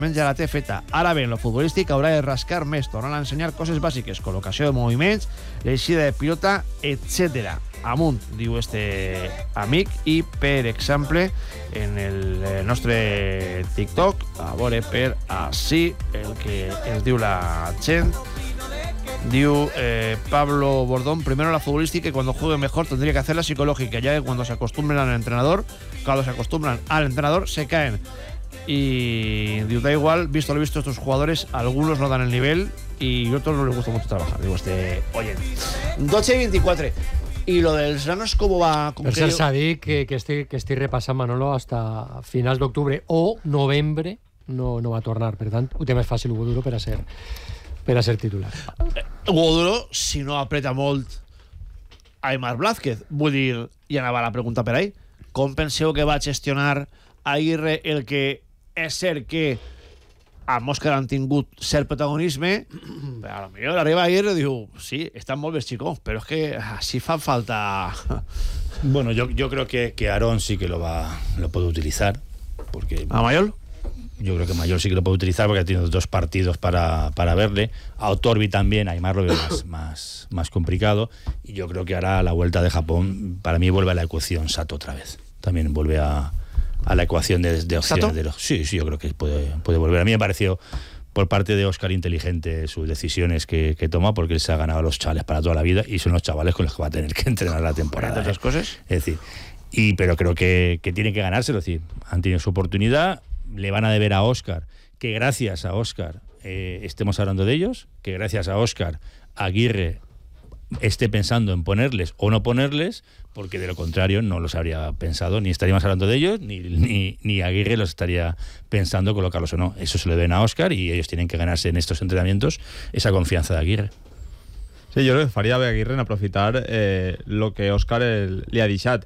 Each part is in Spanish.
ja la té feta. Ara bé, en lo futbolístic haurà de rascar més, tornant a ensenyar coses bàsiques, col·locació de moviments, l'eixida de pilota, etc. Amunt, diu este amic, i per exemple, en el nostre TikTok, a veure per així el que ens diu la gent. Diu Pablo Bordón, primero la futbolística y cuando juegue mejor tendría que hacer la psicológica, ya que cuando se acostumbran al entrenador se caen. Y digo, da igual, visto lo visto, estos jugadores, algunos no dan el nivel y otros no les gusta mucho trabajar. Digo, oye, 12-24. Y lo dels nanos, ¿cómo va? Per cert, s'ha dit que estic repassant, Manolo, hasta finals d'octubre o novembre no va tornar. Per tant, ho té més fàcil Hugo Duro per a ser titular. Hugo Duro, si no apreta molt Aimar Blázquez, vull dir, i anava la pregunta per ahí, com penseu que va gestionar Aguirre el que és cert que amb Òscar han tingut cert protagonisme, però a lo millor arriba Aguirre i diu, sí, están molt bé, chicos, pero es que así fan falta. Bueno, yo creo que Aarón sí que lo puede utilizar, porque ¿A Mayol? Yo creo que Mayol sí que lo puede utilizar porque ha tenido 2 partidos para verle. A Otorbi también, a Aimar lo veo más complicado. Y yo creo que ahora la vuelta de Japón, para mí vuelve a la ecuación Sato otra vez. También vuelve a la ecuación de opciones. Sí, yo creo que puede volver. A mí me pareció, por parte de Óscar, inteligente sus decisiones que toma, porque él se ha ganado a los chavales para toda la vida y son los chavales con los que va a tener que entrenar la temporada. ¿Entre otras cosas? Es decir, pero creo que tienen que ganárselo. Es decir, han tenido su oportunidad. Le van a deber a Óscar, que gracias a Óscar estemos hablando de ellos, que gracias a Óscar Aguirre esté pensando en ponerles o no ponerles, porque de lo contrario no los habría pensado, ni estaríamos hablando de ellos, ni Aguirre los estaría pensando colocarlos o no. Eso se lo deben a Óscar y ellos tienen que ganarse en estos entrenamientos esa confianza de Aguirre. Sí, jo crec que faria bé Aguirre en aprofitar lo que Óscar li ha deixat.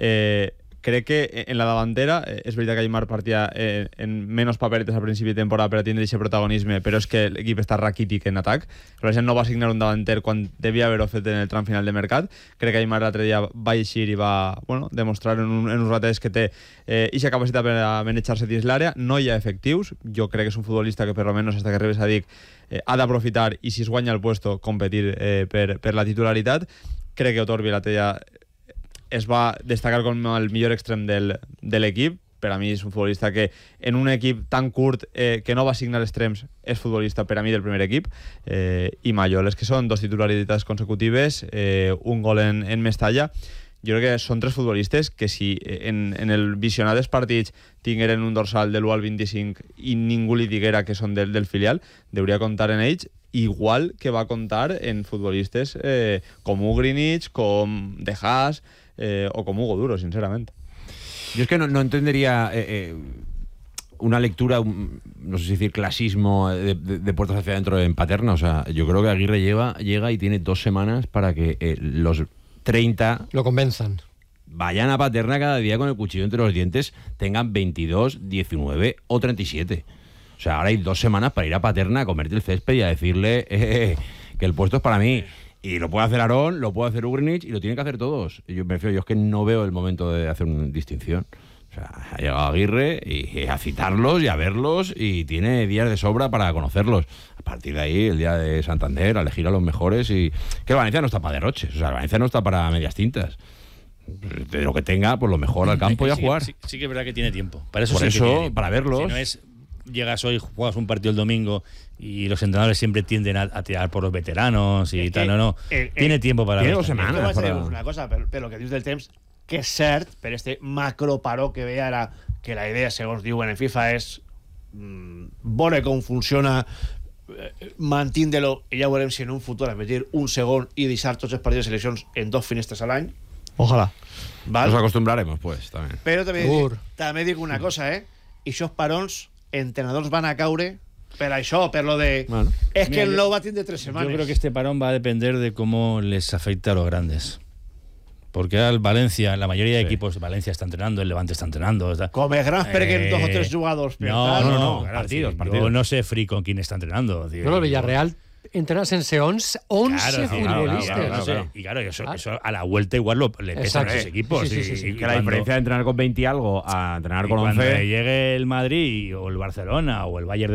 Crec que en la davantera és veritat que Aimar partia en menys paperetes al principi de temporada per a tindre aquest protagonisme, però és que l'equip està raquític en atac. Per exemple, no va signar un davanter quan devia haver-ho fet en el tram final de mercat. Crec que Aimar l'altre dia va eixir i va demostrar en uns ratets que té aquesta capacitat per a manejar-se dins l'àrea. No hi ha efectius. Jo crec que és un futbolista que per almenys fins que arribes a dir ha d'aprofitar i si es guanya el puesto competir per la titularitat. Crec que Otorbi l'altre dia es va destacar com el millor extrem de l'equip. Per a mi és un futbolista que en un equip tan curt que no va signar extrems és futbolista per a mi del primer equip. I Mayol, és que són 2 titularitats consecutives, un gol en Mestalla. Jo crec que són 3 futbolistes que si en el visionat dels partits tingueren un dorsal de l'1 al 25 i ningú li diguera que són del filial, hauria comptar en ells, igual que va comptar en futbolistes com Ugrinic, com De Haas o com Hugo Duro, sinceramente. Yo es que no entendería una lectura, no sé si decir clasismo de puertas hacia adentro en Paterna. O sea, yo creo que Aguirre llega y tiene 2 semanas para que los 30 lo convenzan, vayan a Paterna cada día con el cuchillo entre los dientes, tengan 22, 19 o 37. O sea, ahora hay 2 semanas para ir a Paterna a comerte el césped y a decirle que el puesto es para mí. Y lo puede hacer Aarón, lo puede hacer Ugrinic y lo tienen que hacer todos. Yo es que no veo el momento de hacer una distinción. O sea, ha llegado Aguirre y a citarlos y a verlos y tiene días de sobra para conocerlos. A partir de ahí, el día de Santander, a elegir a los mejores y... Que el Valencia no está para derroches, o sea, el Valencia no está para medias tintas. De lo que tenga, pues lo mejor al campo y a jugar. Sí que es verdad que tiene tiempo. Para eso Por sí eso, que tiene tiempo. para verlos... Si no es... Llegas hoy, juegas un partido el domingo y los entrenadores siempre tienden a tirar por los veteranos y tal, no. Tiene tiempo para tiene ver. 2 semanas. Una cosa, però que dius del temps, que és cert, per este macroparó que ve ara, que la idea, segons diuen en FIFA, és veure com funciona, mantindre-lo, i ja veurem si en un futur meter un segon i deixar tots els partits de seleccions en 2 finestres a l'any. Ojalá. Val? Nos acostumbraremos, pues, también. Però també dic una cosa, i aquests parons entrenadors van a caure per això, per lo de... Bueno. Es que el no va tindre 3 semanas. Yo creo que este parón va a depender de cómo les afecta a los grandes. Porque al Valencia, la mayoría de equipos, Valencia está entrenando, el Levante está entrenando. Com els grans perguen 2 o 3 jugadors. No, partidos. Yo no sé Free con quién está entrenando. No, el Villarreal entrena sense 11 futbolistes. Claro. Y claro, eso a la vuelta igual le pesa a esos equipos. Sí. Que la diferencia de entrenar con 20 y algo a entrenar con cuando 11. llegue el Madrid o el Barcelona o el Bayern